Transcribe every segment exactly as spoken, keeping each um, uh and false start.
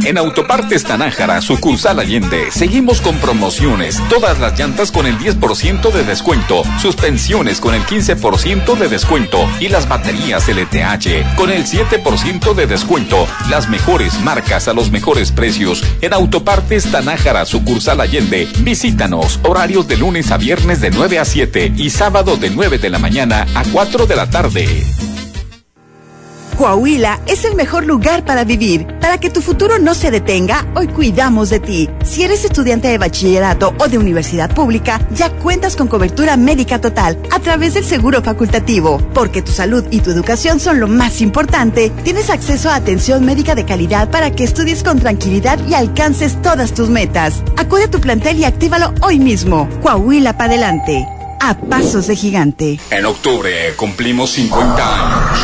En Autopartes Tanájara, sucursal Allende, seguimos con promociones. Todas las llantas con el diez por ciento de descuento, suspensiones con el quince por ciento de descuento y las baterías L T H con el siete por ciento de descuento. Las mejores marcas a los mejores precios. En Autopartes Tanájara, sucursal Allende, visítanos. Horarios de lunes a viernes de nueve a siete y sábado de nueve de la mañana a cuatro de la tarde. Coahuila es el mejor lugar para vivir. Para que tu futuro no se detenga, hoy cuidamos de ti. Si eres estudiante de bachillerato o de universidad pública, ya cuentas con cobertura médica total a través del seguro facultativo. Porque tu salud y tu educación son lo más importante, tienes acceso a atención médica de calidad para que estudies con tranquilidad y alcances todas tus metas. Acude a tu plantel y actívalo hoy mismo. Coahuila para adelante. A pasos de gigante. En octubre cumplimos cincuenta años.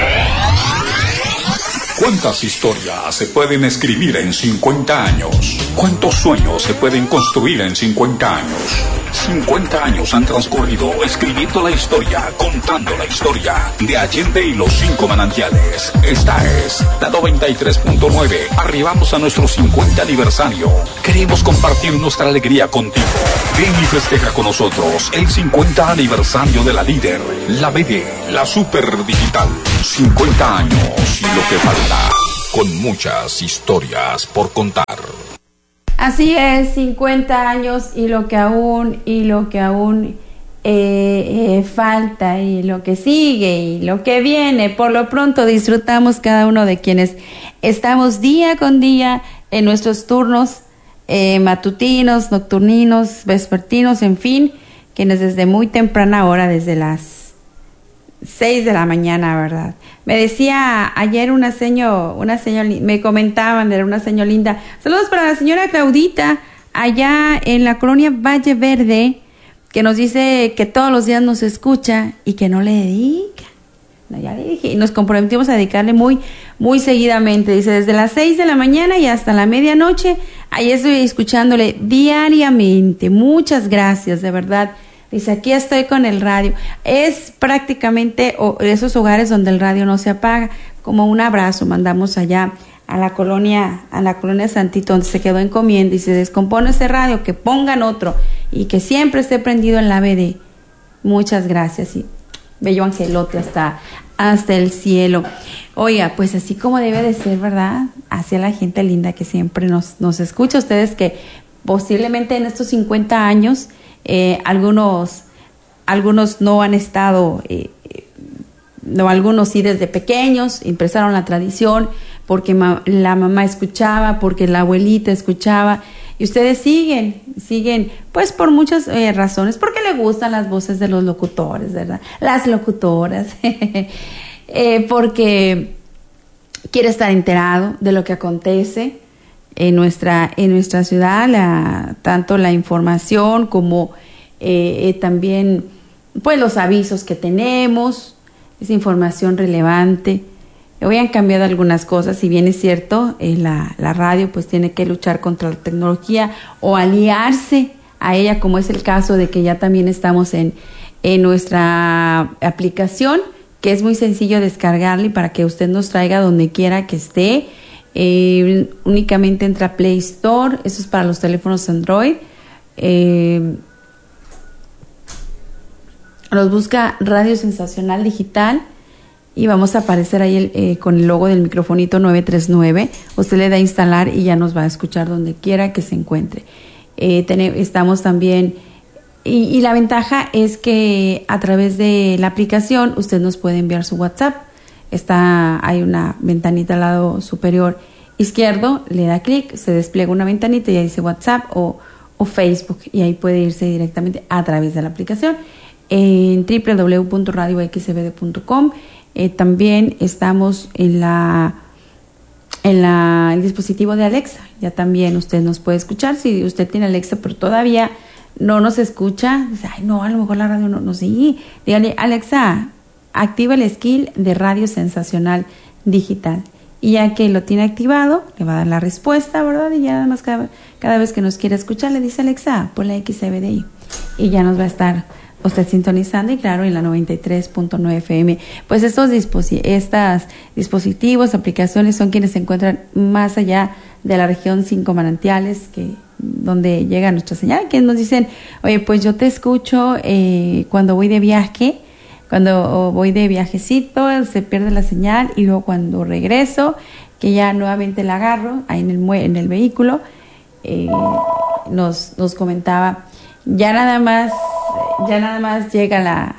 ¿Cuántas historias se pueden escribir en cincuenta años? ¿Cuántos sueños se pueden construir en cincuenta años? cincuenta años han transcurrido escribiendo la historia, contando la historia de Allende y los cinco manantiales. Esta es la noventa y tres punto nueve. Arribamos a nuestro cincuenta aniversario. Queremos compartir nuestra alegría contigo. Ven y festeja con nosotros el cincuenta aniversario de la líder, la B D, la super digital. cincuenta años y lo que falta, con muchas historias por contar. Así es, cincuenta años y lo que aún, y lo que aún eh, eh, falta, y lo que sigue, y lo que viene. Por lo pronto disfrutamos cada uno de quienes estamos día con día en nuestros turnos eh, matutinos, nocturninos, vespertinos, en fin, quienes desde muy temprana hora, desde las seis de la mañana, ¿verdad? Me decía ayer una seño, una señor, me comentaban, era una señora linda. Saludos para la señora Claudita, allá en la colonia Valle Verde, que nos dice que todos los días nos escucha y que no le dedica. No, ya le dije, y nos comprometimos a dedicarle muy, muy seguidamente. Dice, desde las seis de la mañana y hasta la medianoche, ahí estoy escuchándole diariamente. Muchas gracias, de verdad. Dice, aquí estoy con el radio. Es prácticamente o, esos hogares donde el radio no se apaga. Como un abrazo mandamos allá a la colonia, a la colonia Santito, donde se quedó encomienda y se descompone ese radio, que pongan otro y que siempre esté prendido en la B D. Muchas gracias y bello angelote hasta, hasta el cielo. Oiga, pues así como debe de ser, ¿verdad? Hacia la gente linda que siempre nos, nos escucha. Ustedes que posiblemente en estos cincuenta años Eh, algunos algunos no han estado eh, no algunos sí desde pequeños empezaron la tradición porque ma- la mamá escuchaba, porque la abuelita escuchaba, y ustedes siguen siguen pues por muchas eh, razones, porque le gustan las voces de los locutores, ¿verdad? Las locutoras eh, porque quiere estar enterado de lo que acontece en nuestra en nuestra ciudad, la, tanto la información como eh, eh, también pues los avisos que tenemos, esa información relevante. Hoy han cambiado algunas cosas, si bien es cierto, eh, la, la radio pues tiene que luchar contra la tecnología o aliarse a ella, como es el caso de que ya también estamos en, en nuestra aplicación, que es muy sencillo descargarla y para que usted nos traiga donde quiera que esté. Eh, únicamente entra a Play Store, eso es para los teléfonos Android. Eh, nos busca Radio Sensacional Digital y vamos a aparecer ahí el, eh, con el logo del microfonito nueve tres nueve. Usted le da a instalar y ya nos va a escuchar donde quiera que se encuentre. Eh, tenemos, estamos también, y, y la ventaja es que a través de la aplicación usted nos puede enviar su WhatsApp. Está, hay una ventanita al lado superior izquierdo, le da clic, se despliega una ventanita y ahí dice WhatsApp o, o Facebook, y ahí puede irse directamente a través de la aplicación en doble u doble u doble u punto radio x b d punto com. Eh, también estamos en la en la el dispositivo de Alexa, ya también usted nos puede escuchar. Si usted tiene Alexa pero todavía no nos escucha, dice, ay no, a lo mejor la radio no, no sigue, dígale, Alexa, activa el skill de Radio Sensacional Digital, y ya que lo tiene activado le va a dar la respuesta, ¿verdad? Y ya nada más cada, cada vez que nos quiera escuchar le dice, Alexa, ponle X C B D I, y ya nos va a estar usted sintonizando y claro, en la noventa y tres punto nueve F M. Pues estos disposi- estas dispositivos, aplicaciones son quienes se encuentran más allá de la región Cinco Manantiales, que donde llega nuestra señal, que nos dicen, oye, pues yo te escucho eh, cuando voy de viaje, cuando voy de viajecito, se pierde la señal y luego cuando regreso, que ya nuevamente la agarro ahí en el, mue- en el vehículo, eh, nos, nos comentaba, ya nada más, ya nada más llega la,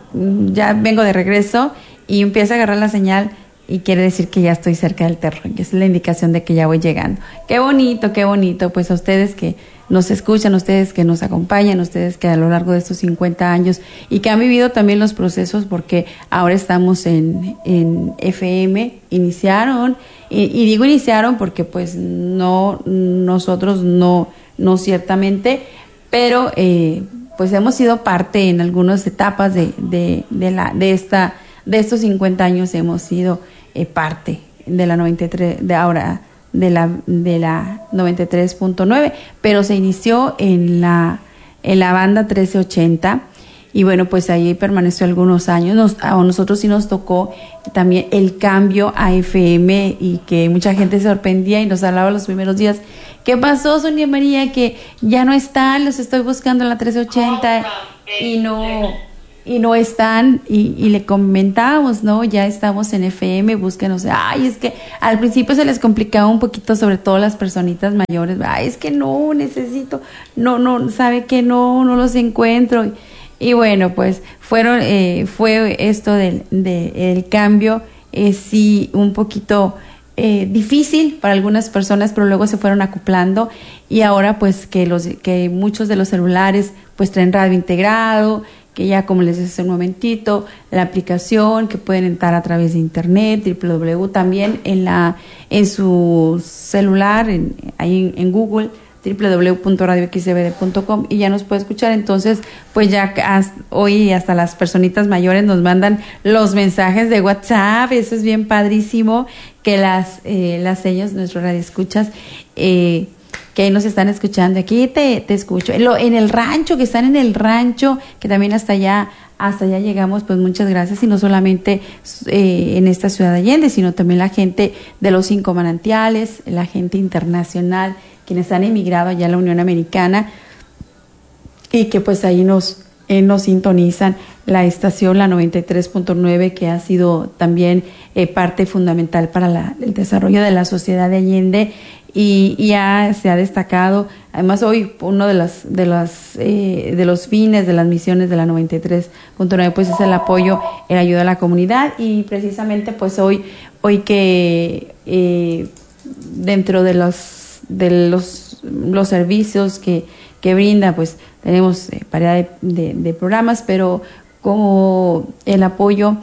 ya vengo de regreso y empieza a agarrar la señal y quiere decir que ya estoy cerca del terreno, que es la indicación de que ya voy llegando. Qué bonito, qué bonito, pues a ustedes que nos escuchan, ustedes que nos acompañan, ustedes que a lo largo de estos cincuenta años y que han vivido también los procesos, porque ahora estamos en, en F M, iniciaron, y, y digo iniciaron porque pues no, nosotros no, no ciertamente, pero eh, pues hemos sido parte en algunas etapas de, de, de, la, de, esta, de estos cincuenta años, hemos sido eh, parte de la noventa y tres, de ahora de la de la noventa y tres punto nueve, pero se inició en la en la banda trece ochenta y bueno, pues ahí permaneció algunos años. Nos, a nosotros sí nos tocó también el cambio a F M y que mucha gente se sorprendía y nos hablaba los primeros días, ¿qué pasó, Sonia María? Que ya no están, los estoy buscando en la trece ochenta y no y no están, y, y le comentábamos, ¿no? Ya estamos en F M, búsquenos. Ay, es que al principio se les complicaba un poquito, sobre todo las personitas mayores. Ay, es que no, necesito, no, no, sabe que no, no los encuentro. Y, y bueno, pues fueron, eh, fue esto del, de, el cambio, eh, sí, un poquito eh, difícil para algunas personas, pero luego se fueron acoplando y ahora pues que los, que muchos de los celulares pues traen radio integrado, que ya como les decía hace un momentito, la aplicación que pueden entrar a través de internet, www, también en la en su celular, en, ahí en, en Google, doble u doble u doble u punto radio x b d punto com, y ya nos puede escuchar. Entonces, pues ya hasta, hoy hasta las personitas mayores nos mandan los mensajes de WhatsApp, eso es bien padrísimo, que las, eh, las ellos, nuestros radioescuchas, eh, que ahí nos están escuchando, aquí te, te escucho, en, lo, en el rancho, que están en el rancho, que también hasta allá, hasta allá llegamos, pues muchas gracias, y no solamente eh, en esta ciudad de Allende, sino también la gente de los Cinco Manantiales, la gente internacional, quienes han emigrado allá a la Unión Americana, y que pues ahí nos, eh, nos sintonizan la estación, la noventa y tres punto nueve, que ha sido también eh, parte fundamental para la, el desarrollo de la sociedad de Allende, y, y ha, se ha destacado. Además, hoy uno de las de las eh, de los fines de las misiones de la noventa y tres punto nueve pues es el apoyo, el ayuda a la comunidad, y precisamente pues hoy hoy que eh, dentro de los de los los servicios que que brinda, pues tenemos eh, variedad de, de, de programas, pero como el apoyo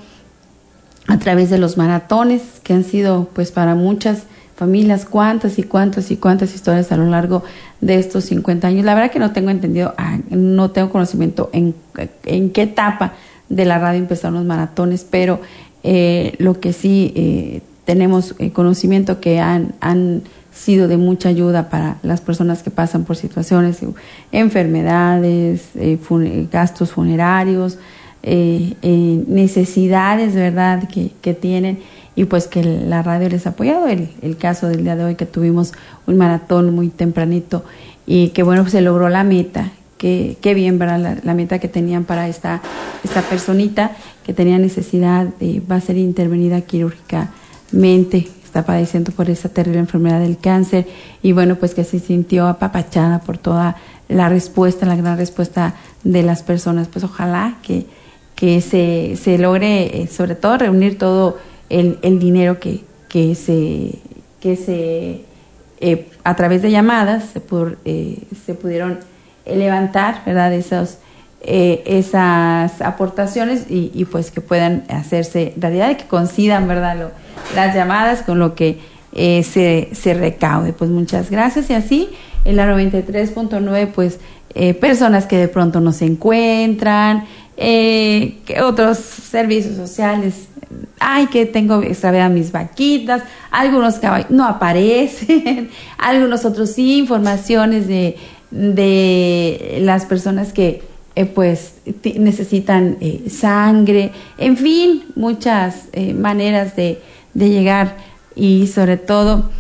a través de los maratones, que han sido pues para muchas familias, cuántas y cuántas y cuántas historias a lo largo de estos cincuenta años. La verdad que no tengo entendido, no tengo conocimiento en, en qué etapa de la radio empezaron los maratones, pero eh, lo que sí eh, tenemos eh, conocimiento que han, han sido de mucha ayuda para las personas que pasan por situaciones, enfermedades, eh, fun- gastos funerarios, eh, eh, necesidades, ¿verdad?, que, que tienen, y pues que la radio les ha apoyado. El, el caso del día de hoy, que tuvimos un maratón muy tempranito y que bueno, pues se logró la meta. Qué, qué bien, ¿verdad? La, la meta que tenían para esta, esta personita que tenía necesidad de, va a ser intervenida quirúrgicamente, está padeciendo por esa terrible enfermedad del cáncer, y bueno, pues que se sintió apapachada por toda la respuesta, la gran respuesta de las personas. Pues ojalá que, que se, se logre, eh, sobre todo, reunir todo el, el dinero que, que se, que se eh, a través de llamadas se, pudo, eh, se pudieron levantar, ¿verdad?, esos, eh, esas aportaciones, y, y pues que puedan hacerse realidad y que coincidan, ¿verdad?, lo, las llamadas con lo que eh, se, se recaude. Pues muchas gracias. Y así en la noventa y tres punto nueve, pues eh, personas que de pronto no se encuentran, eh, que otros servicios sociales, ay, que tengo extraviadas mis vaquitas, algunos caballos no aparecen, algunos otros sí, informaciones de, de las personas que eh, pues t- necesitan eh, sangre, en fin, muchas eh, maneras de, de llegar y sobre todo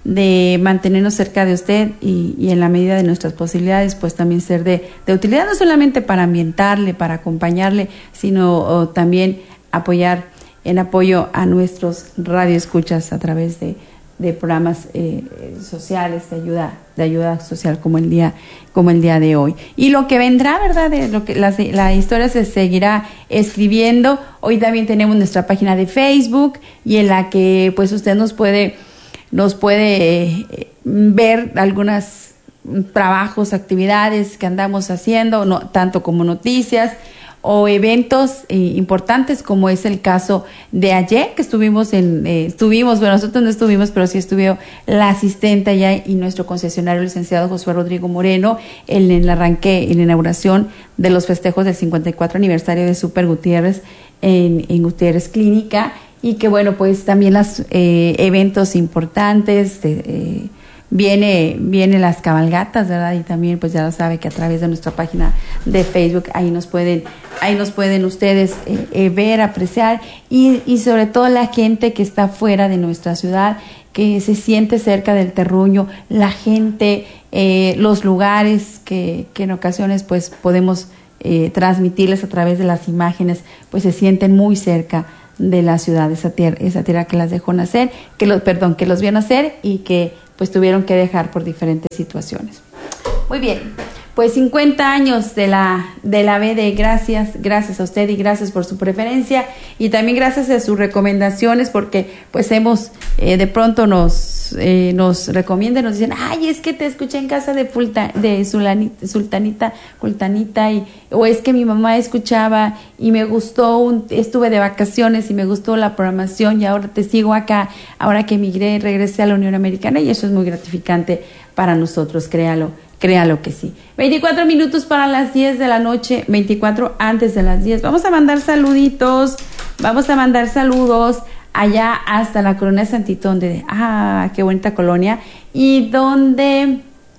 de mantenernos cerca de usted y, y en la medida de nuestras posibilidades, pues también ser de, de utilidad, no solamente para ambientarle, para acompañarle, sino o, también apoyar en apoyo a nuestros radioescuchas a través de, de programas eh, sociales de ayuda, de ayuda social como el día, como el día de hoy. Y lo que vendrá, ¿verdad? De lo que la, la historia se seguirá escribiendo. Hoy también tenemos nuestra página de Facebook y en la que pues usted nos puede nos puede eh, ver algunos trabajos, actividades que andamos haciendo, no, tanto como noticias o eventos eh, importantes, como es el caso de ayer, que estuvimos en, eh, estuvimos, bueno, nosotros no estuvimos, pero sí estuvo la asistente allá y nuestro concesionario, el licenciado Josué Rodrigo Moreno, en el arranque, en la inauguración de los festejos del cincuenta y cuatro aniversario de Super Gutiérrez en, en Gutiérrez Clínica. Y que bueno, pues también los eh, eventos importantes, eh, viene viene las cabalgatas, ¿verdad? Y también pues ya lo sabe que a través de nuestra página de Facebook ahí nos pueden ahí nos pueden ustedes eh, eh, ver, apreciar y, y sobre todo la gente que está fuera de nuestra ciudad, que se siente cerca del terruño, la gente, eh, los lugares que, que en ocasiones pues podemos eh, transmitirles a través de las imágenes, pues se sienten muy cerca de la ciudad, esa tierra, esa tierra que las dejó nacer, que los, perdón, que los vio nacer y que pues tuvieron que dejar por diferentes situaciones. Muy bien, pues cincuenta años de la de la B D, gracias, gracias a usted y gracias por su preferencia y también gracias a sus recomendaciones porque pues hemos, eh, de pronto nos eh, nos recomiendan, nos dicen, ay, es que te escuché en casa de Fulta, de Sulanita, Sultanita, Sultanita y o es que mi mamá escuchaba y me gustó, un, estuve de vacaciones y me gustó la programación y ahora te sigo acá, ahora que emigré, regresé a la Unión Americana y eso es muy gratificante para nosotros, créalo. Créalo que sí. veinticuatro minutos para las diez de la noche, veinticuatro antes de las diez. Vamos a mandar saluditos, vamos a mandar saludos allá hasta la colonia Santito, donde, ah, qué bonita colonia, y donde,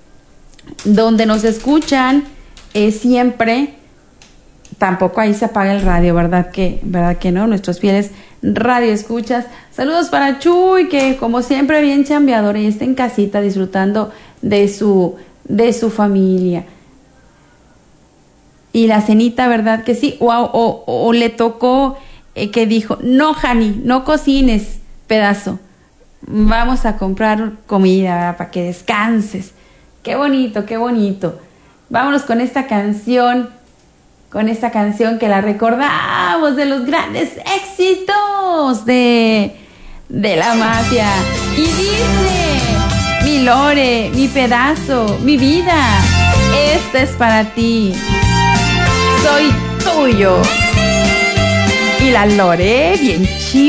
donde nos escuchan eh, siempre, tampoco ahí se apaga el radio, ¿verdad que, verdad que no? Nuestros fieles radio escuchas. Saludos para Chuy, que como siempre bien chambeador y está en casita disfrutando de su de su familia. Y la cenita, ¿verdad que sí? O, o, o le tocó eh, que dijo, no, Jani, no cocines, pedazo. Vamos a comprar comida, ¿verdad? Para que descanses. Qué bonito, qué bonito. Vámonos con esta canción, con esta canción que la recordamos de los grandes éxitos de, de la mafia. Y dice... Mi Lore, mi pedazo, mi vida, esta es para ti. Soy tuyo. Y la Lore, bien chido.